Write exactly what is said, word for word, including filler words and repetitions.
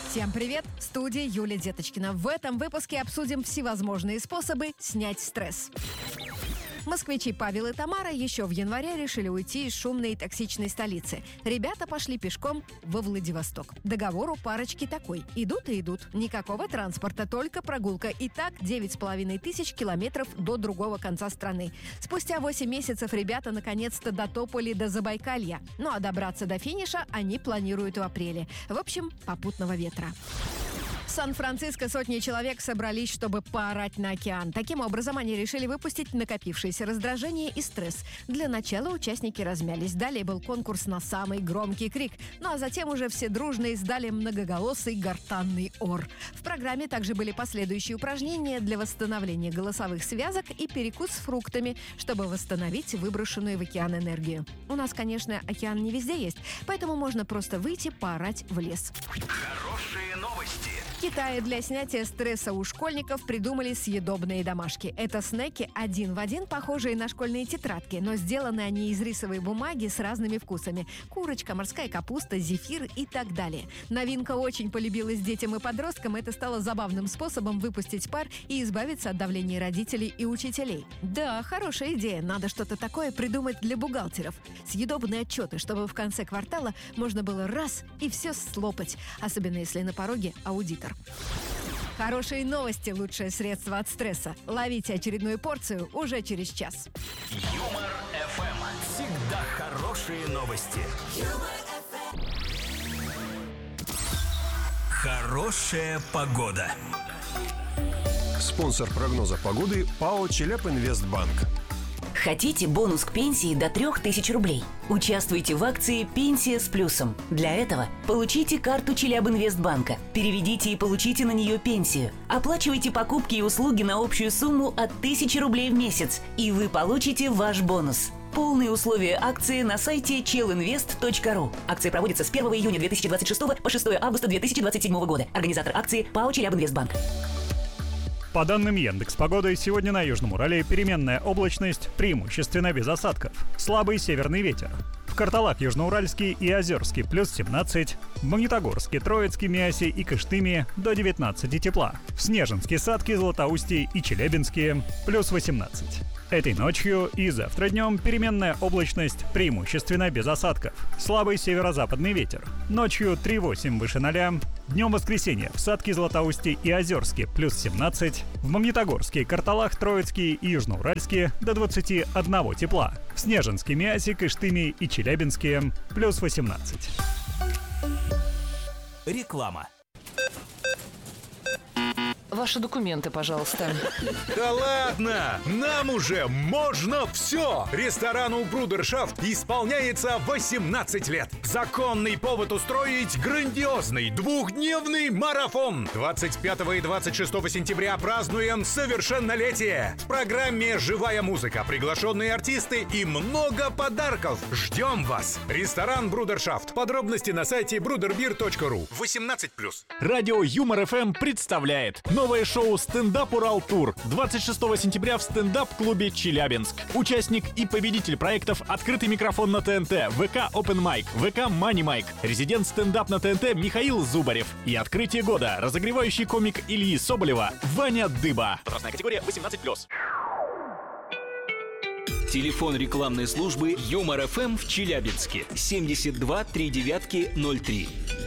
Всем привет! В студии Юлия Деточкина. В этом выпуске обсудим всевозможные способы снять стресс. Москвичи Павел и Тамара еще в январе решили уйти из шумной и токсичной столицы. Ребята пошли пешком во Владивосток. Договор у парочки такой. Идут и идут. Никакого транспорта, только прогулка. И так девять с половиной тысяч километров до другого конца страны. Спустя восемь месяцев ребята наконец-то дотопали до Забайкалья. Ну а добраться до финиша они планируют в апреле. В общем, попутного ветра. В Сан-Франциско сотни человек собрались, чтобы поорать на океан. Таким образом, они решили выпустить накопившееся раздражение и стресс. Для начала участники размялись. Далее был конкурс на самый громкий крик. Ну а затем уже все дружно издали многоголосый гортанный ор. В программе также были последующие упражнения для восстановления голосовых связок и перекус с фруктами, чтобы восстановить выброшенную в океан энергию. У нас, конечно, океан не везде есть, поэтому можно просто выйти поорать в лес. Хорошие новости. В Китае для снятия стресса у школьников придумали съедобные домашки. Это снеки один в один, похожие на школьные тетрадки, но сделаны они из рисовой бумаги с разными вкусами. Курочка, морская капуста, зефир и так далее. Новинка очень полюбилась детям и подросткам. Это стало забавным способом выпустить пар и избавиться от давления родителей и учителей. Да, хорошая идея. Надо что-то такое придумать для бухгалтеров. Съедобные отчеты, чтобы в конце квартала можно было раз и все слопать. Особенно если на пороге аудитор. Хорошие новости – лучшее средство от стресса. Ловите очередную порцию уже через час. Юмор эф эм. Всегда хорошие новости. Хорошая погода. Спонсор прогноза погоды ПАО «Челябинвестбанк». Хотите бонус к пенсии до трех тысяч рублей? Участвуйте в акции «Пенсия с плюсом». Для этого получите карту Челябинвестбанка, переведите и получите на нее пенсию. Оплачивайте покупки и услуги на общую сумму от тысячи рублей в месяц, и вы получите ваш бонус. Полные условия акции на сайте челинвест точка ру. Акция проводится с первого июня две тысячи двадцать шестого по шестого августа две тысячи двадцать седьмого года. Организатор акции ПАО «Челябинвестбанк». По данным Яндекс.Погоды, сегодня на Южном Урале переменная облачность, преимущественно без осадков. Слабый северный ветер. В Карталах Южноуральске и Озерске плюс семнадцать, в Магнитогорске, Троицке, Миасе и Кыштыме до девятнадцати тепла. В Снежинске, Сатке, Златоусте и Челябинске плюс восемнадцать. Этой ночью и завтра днем переменная облачность, преимущественно без осадков. Слабый северо-западный ветер. Ночью три-восемь выше ноля. Днем воскресенье в Сатке, Златоусте и Озерске плюс семнадцать. В Магнитогорске, Карталах, Троицке и Южноуральске до двадцати одного тепла. В Снежинске, Миасе, Кыштыме и Челябинске плюс восемнадцать. Реклама. Ваши документы, пожалуйста. Да ладно! Нам уже можно все! Ресторану «Брудершафт» исполняется восемнадцать лет. Законный повод устроить грандиозный двухдневный марафон. двадцать пятого и двадцать шестого сентября празднуем совершеннолетие. В программе живая музыка, приглашенные артисты и много подарков. Ждем вас! Ресторан «Брудершафт». Подробности на сайте брудербир точка ру. восемнадцать плюс. Радио Юмор эф эм представляет новое шоу «Стендап Урал Тур» двадцать шестого сентября в стендап-клубе «Челябинск». Участник и победитель проектов «Открытый микрофон» на ТНТ, ВК Open Mic, ВК Money Mic, резидент стендап на ТНТ Михаил Зубарев и открытие года разогревающий комик Ильи Соболева Ваня Дыба. Возрастная категория восемнадцать плюс. Телефон рекламной службы Юмор эф эм в Челябинске семьдесят два три девятки ноль три.